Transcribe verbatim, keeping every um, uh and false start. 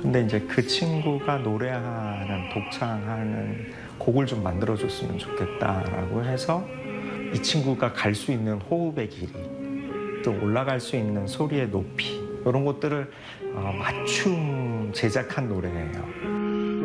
근데 이제 그 친구가 노래하는, 독창하는 곡을 좀 만들어줬으면 좋겠다라고 해서 이 친구가 갈 수 있는 호흡의 길이, 또 올라갈 수 있는 소리의 높이, 이런 것들을 맞춤 제작한 노래예요.